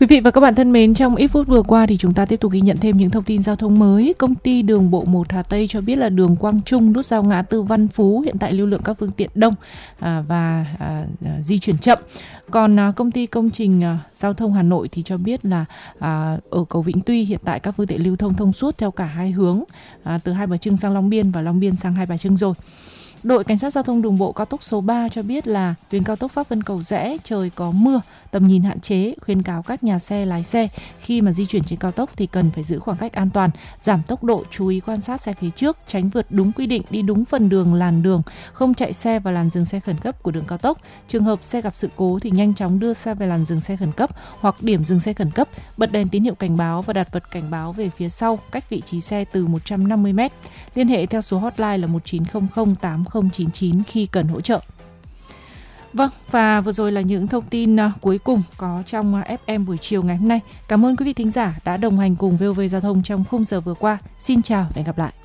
Quý vị và các bạn thân mến, trong ít phút vừa qua thì chúng ta tiếp tục ghi nhận thêm những thông tin giao thông mới. Công ty Đường bộ 1 Hà Tây cho biết là đường Quang Trung nút giao ngã tư Văn Phú hiện tại lưu lượng các phương tiện đông và di chuyển chậm. Còn công ty công trình giao thông Hà Nội thì cho biết là ở cầu Vĩnh Tuy hiện tại các phương tiện lưu thông thông suốt theo cả hai hướng, từ Hai Bà Trưng sang Long Biên và Long Biên sang Hai Bà Trưng rồi. Đội Cảnh sát Giao thông Đường bộ cao tốc số 3 cho biết là tuyến cao tốc Pháp Vân Cầu Giẽ trời có mưa, tầm nhìn hạn chế, khuyến cáo các nhà xe lái xe khi mà di chuyển trên cao tốc thì cần phải giữ khoảng cách an toàn, giảm tốc độ, chú ý quan sát xe phía trước, tránh vượt đúng quy định, đi đúng phần đường, làn đường, không chạy xe vào làn dừng xe khẩn cấp của đường cao tốc. Trường hợp xe gặp sự cố thì nhanh chóng đưa xe về làn dừng xe khẩn cấp hoặc điểm dừng xe khẩn cấp, bật đèn tín hiệu cảnh báo và đặt vật cảnh báo về phía sau, cách vị trí xe từ 150 m. Liên hệ theo số hotline là 1900 8099 khi cần hỗ trợ. Vâng, và vừa rồi là những thông tin cuối cùng có trong FM buổi chiều ngày hôm nay. Cảm ơn quý vị thính giả đã đồng hành cùng VOV Giao thông trong khung giờ vừa qua. Xin chào và hẹn gặp lại.